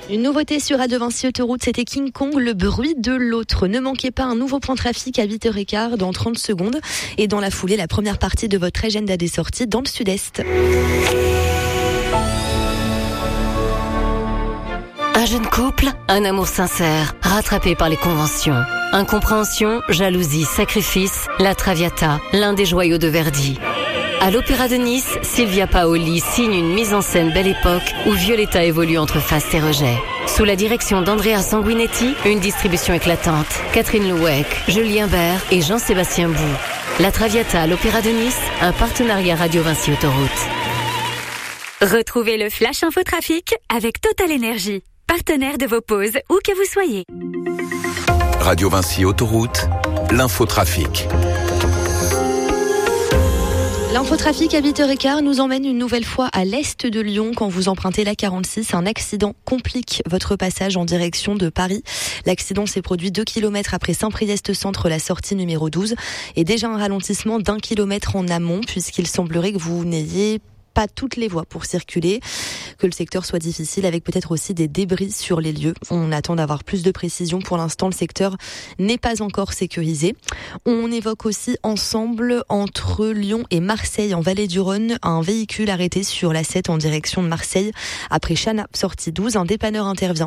Une nouveauté sur Radio Vinci Autoroute, c'était King Kong, le bruit de l'autre. Ne manquez pas un nouveau point trafic à 8h15 dans 30 secondes. Et dans la foulée, la première partie de votre agenda des sorties dans le sud-est. Un jeune couple, un amour sincère, rattrapé par les conventions. Incompréhension, jalousie, sacrifice, la Traviata, l'un des joyaux de Verdi. À l'Opéra de Nice, Silvia Paoli signe une mise en scène belle époque où Violetta évolue entre faste et rejet. Sous la direction d'Andrea Sanguinetti, une distribution éclatante. Catherine Louek, Julien Bert et Jean-Sébastien Bou. La Traviata à l'Opéra de Nice, un partenariat Radio Vinci Autoroute. Retrouvez le Flash Info Trafic avec Total Énergie, partenaire de vos pauses où que vous soyez. Radio Vinci Autoroute, l'infotrafic. L'infotrafic à 8h15 nous emmène une nouvelle fois à l'est de Lyon. Quand vous empruntez la 46, un accident complique votre passage en direction de Paris. L'accident s'est produit 2 km après Saint-Priest-Centre, la sortie numéro 12. Et déjà un ralentissement d'1 kilomètre en amont, puisqu'il semblerait que vous n'ayez pas toutes les voies pour circuler, que le secteur soit difficile avec peut-être aussi des débris sur les lieux. On attend d'avoir plus de précisions. Pour l'instant, le secteur n'est pas encore sécurisé. On évoque aussi ensemble entre Lyon et Marseille en Vallée du Rhône un véhicule arrêté sur la 7 en direction de Marseille. Après Chana, sortie 12, un dépanneur intervient.